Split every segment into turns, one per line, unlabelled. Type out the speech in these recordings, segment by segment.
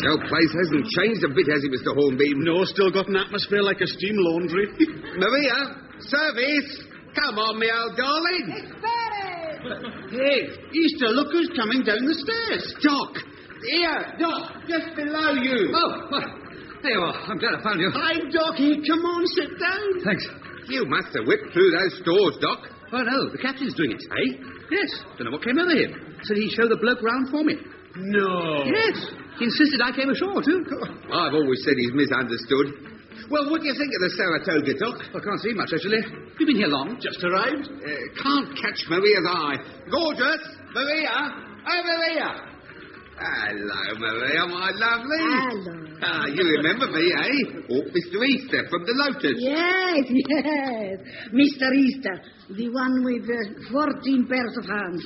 The old place hasn't changed a bit, has it, Mr. Hornbeam?
No, still got an atmosphere like a steam laundry.
Maria, service! Come on, me old darling!
Hey, Easter, look who's coming down the stairs.
Doc! Here, Doc, just below you.
Oh, well, there you are. I'm glad I found you.
Hi, Doc. Here, come on, sit down.
Thanks.
You must have whipped through those stores, Doc.
Oh, no, the captain's doing it. Eh? Yes. Don't know what came over him. Said he'd show the bloke round for me.
No.
Yes. He insisted I came ashore, too.
I've always said he's misunderstood. Well, what do you think of the Saratoga, Doc?
I can't see much, actually. You've been here long?
Just arrived.
Can't catch Maria's eye. Gorgeous! Maria! Oh, Maria! Hello, Maria, my lovely.
Hello.
You remember me, eh? Or Mr. Easter from the Lotus.
Yes. Mr. Easter, the one with 14 pairs of hands.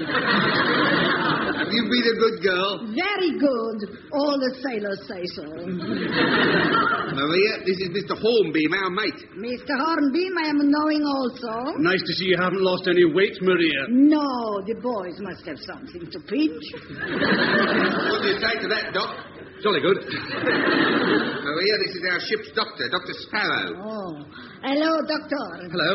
Have you been a good girl?
Very good. All the sailors say so.
Maria, this is Mr. Hornbeam, our mate.
Mr. Hornbeam, I am knowing also.
Nice to see you haven't lost any weight, Maria.
No, the boys must have something to pinch.
What do you say to that, Doc?
Jolly good.
Maria, this is our ship's doctor, Dr. Sparrow.
Oh, hello, Doctor.
Hello.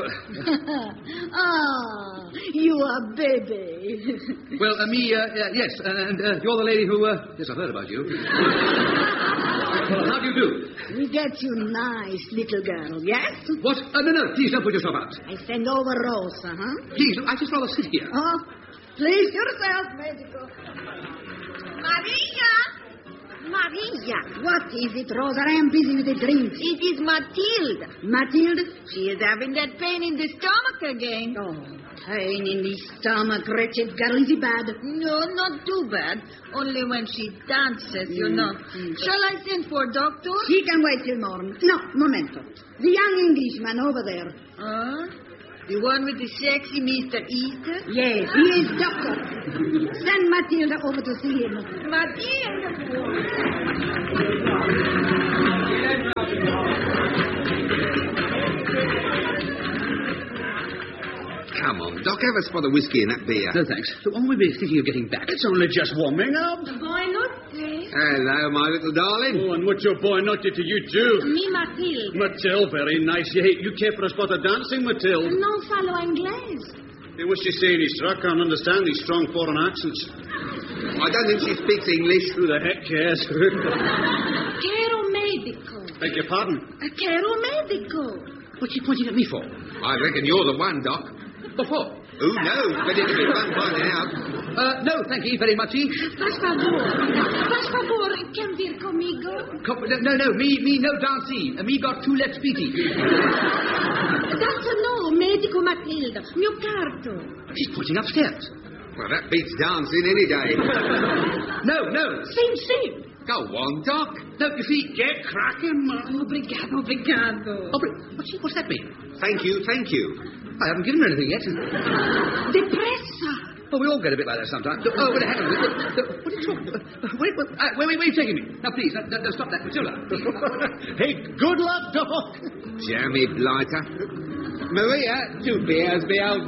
You are baby.
Well, yes, and you're the lady who, yes, I've heard about you. Well, how do you do?
We get you nice little girl, yes?
What? No, please don't put yourself out.
I send over Rosa, huh?
Please, I just rather sit here.
Oh, please yourself, Medico. Maria! What is it, Rosa? I am busy with the drinks.
It is Mathilde.
Mathilde?
She is having that pain in the stomach again.
Oh, pain in the stomach, wretched girl. Is it bad?
No, not too bad. Only when she dances, you know. Shall I send for a doctor?
She can wait till morning. No, momento. The young Englishman over there.
The one with the sexy Mr. Easter?
Yes, he is doctor. Send Matilda over to see him.
Matilda!
Come on, Doc, have a spot of whiskey in that beer.
No, thanks. So when will we be thinking of getting back?
It's only just warming up.
Why not, please?
Hello, my little darling.
Oh, and what your boy not did to you, too.
Me, Mathilde.
Mathilde, very nice. You care for a spot of dancing, Mathilde?
Non falo inglés.
Hey, what's she saying, Easter? I can't understand these strong foreign accents.
I don't think she speaks English.
Who the heck cares?
Quero médico.
Beg your pardon?
Quero médico.
What's she pointing at me for?
I reckon you're the one, Doc.
What for?
Who knows? But it'll be fun finding out.
No, thank you very much.
Faz favor, quer vir comigo?
No, me no dancing. Me got two left feety.
That's no, médico Matilda. Mio carto.
She's pointing upstairs.
Well, that beats dancing any day.
No.
Sim.
Go on, Doc.
No, you see,
Get cracking, man.
Obrigado.
what's that mean?
Thank you.
I haven't given her anything yet.
Depressa.
Oh, we all get a bit like that sometimes. Oh, wait, hang on. What are you talking about? Wait, where are you taking me? Now, please, stop that. Matilda.
Hey, good luck, Doc.
Jammy blighter. Maria, 2 beers, be old